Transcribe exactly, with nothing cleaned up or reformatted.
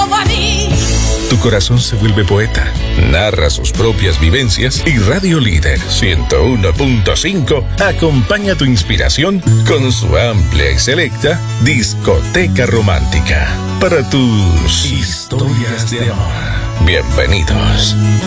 como a mí. Tu corazón se vuelve poeta, narra sus propias vivencias y Radio Líder ciento uno punto cinco acompaña tu inspiración con su amplia y selecta discoteca romántica para tus historias de amor. Bienvenidos.